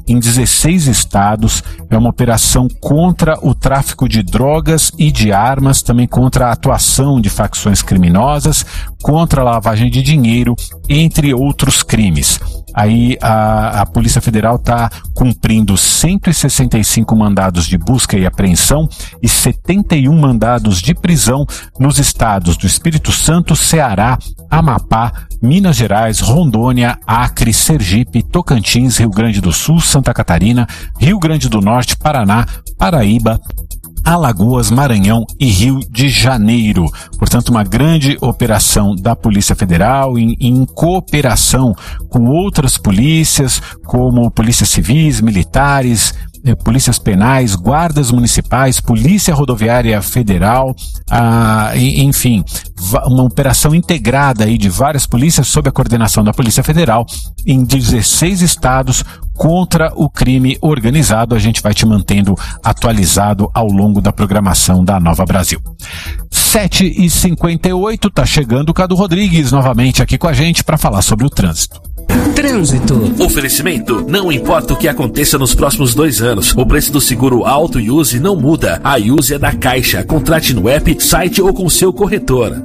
em 16 estados. É uma operação contra o tráfico de drogas e de armas, também contra a atuação de facções criminosas, contra a lavagem de dinheiro, entre outros crimes. Aí a Polícia Federal está cumprindo 165 mandados de busca e apreensão e 71 mandados de prisão nos estados do Espírito Santo, Ceará, Amapá, Minas Gerais, Rondônia, Acre, Sergipe, Tocantins, Rio Grande do Sul, Santa Catarina, Rio Grande do Norte, Paraná, Paraíba, Alagoas, Maranhão e Rio de Janeiro. Portanto, uma grande operação da Polícia Federal em cooperação com outras polícias, como polícias civis, militares, polícias penais, guardas municipais, Polícia Rodoviária Federal, enfim, uma operação integrada aí de várias polícias sob a coordenação da Polícia Federal em 16 estados contra o crime organizado. A gente vai te mantendo atualizado ao longo da programação da Nova Brasil. 7h58, tá chegando o Cadu Rodrigues novamente aqui com a gente para falar sobre o trânsito. Trânsito. Oferecimento: não importa o que aconteça nos próximos 2 anos, o preço do seguro Auto e Use não muda. A Use é da Caixa. Contrate no app, site ou com seu corretor.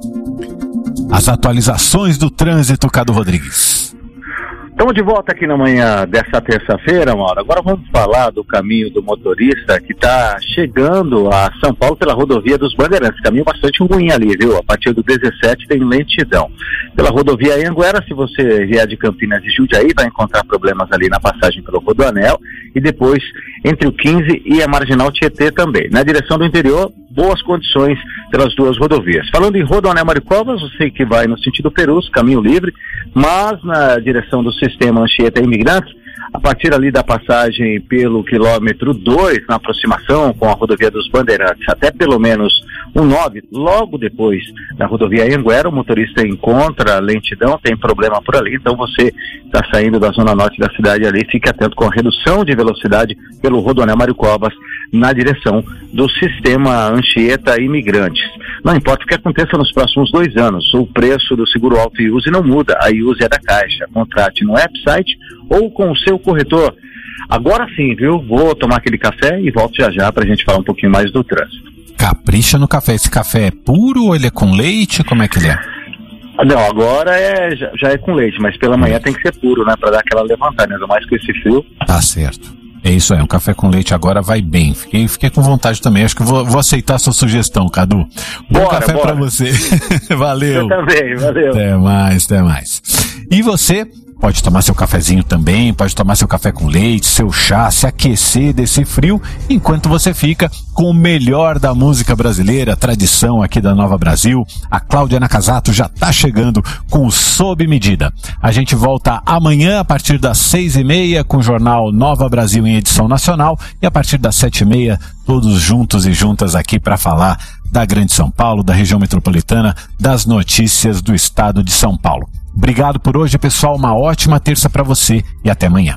As atualizações do trânsito, Cadu Rodrigues. Estamos de volta aqui na manhã dessa terça-feira, Mauro. Agora vamos falar do caminho do motorista que está chegando a São Paulo pela rodovia dos Bandeirantes. Caminho bastante ruim ali, viu? A partir do 17 tem lentidão. Pela rodovia Anhanguera, se você vier de Campinas e Jundiaí, vai encontrar problemas ali na passagem pelo Rodoanel e depois entre o 15 e a Marginal Tietê também. Na direção do interior, boas condições pelas duas rodovias. Falando em Rodoanel Maricovas, você que vai no sentido Perus, caminho livre, mas na direção do sistema Anchieta Imigrantes, a partir ali da passagem pelo quilômetro 2, na aproximação com a rodovia dos Bandeirantes, até pelo menos o 9, logo depois da rodovia Anhanguera, o motorista encontra lentidão, tem problema por ali, então você está saindo da zona norte da cidade ali, fique atento com a redução de velocidade pelo Rodoanel Maricovas na direção do sistema Anchieta Imigrantes. Não importa o que aconteça nos próximos 2 anos, o preço do seguro Auto e Use não muda, a Use é da Caixa. Contrate no website ou com o seu corretor. Agora sim, viu? Vou tomar aquele café e volto já para a gente falar um pouquinho mais do trânsito. Capricha no café. Esse café é puro ou ele é com leite? Como é que ele é? Não, agora já é com leite, mas pela manhã tem que ser puro, né? Para dar aquela levantada, ainda mais com esse frio. Tá certo. É isso aí, um café com leite agora vai bem. Fiquei com vontade também, acho que vou aceitar a sua sugestão, Cadu. Bom café pra você. Valeu. Eu também, valeu. Até mais. E você pode tomar seu cafezinho também, pode tomar seu café com leite, seu chá, se aquecer desse frio, enquanto você fica com o melhor da música brasileira, tradição aqui da Nova Brasil. A Cláudia Nakazato já tá chegando com o Sob Medida. A gente volta amanhã a partir das 6h30 com o jornal Nova Brasil em edição nacional e a partir das 7h30 todos juntos e juntas aqui para falar da Grande São Paulo, da região metropolitana, das notícias do estado de São Paulo. Obrigado por hoje, pessoal. Uma ótima terça para você e até amanhã.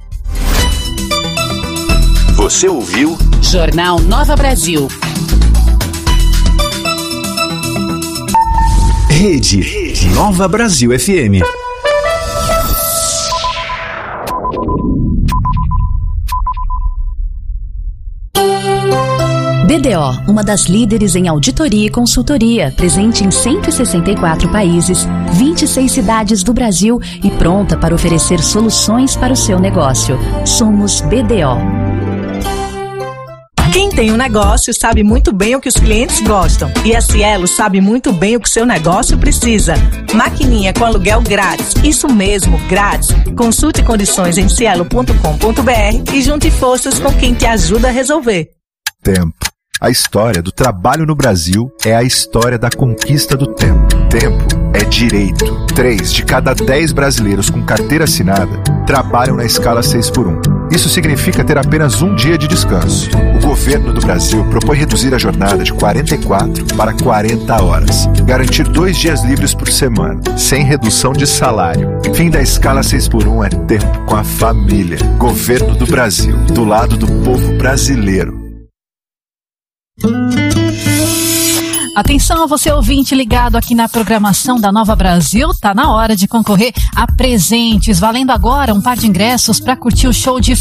Você ouviu Jornal Nova Brasil. Rede Nova Brasil FM. BDO, uma das líderes em auditoria e consultoria, presente em 164 países, 26 cidades do Brasil e pronta para oferecer soluções para o seu negócio. Somos BDO. Quem tem um negócio sabe muito bem o que os clientes gostam. E a Cielo sabe muito bem o que seu negócio precisa. Maquininha com aluguel grátis. Isso mesmo, grátis. Consulte condições em cielo.com.br e junte forças com quem te ajuda a resolver. Tempo. A história do trabalho no Brasil é a história da conquista do tempo. Tempo é direito. 3 de cada 10 brasileiros com carteira assinada trabalham na escala 6x1. Isso significa ter apenas um dia de descanso. O governo do Brasil propõe reduzir a jornada de 44 para 40 horas. Garantir 2 dias livres por semana, sem redução de salário. Fim da escala 6x1 é tempo com a família. Governo do Brasil, do lado do povo brasileiro. Atenção a você ouvinte ligado aqui na programação da Nova Brasil, tá na hora de concorrer a presentes, valendo agora um par de ingressos para curtir o show de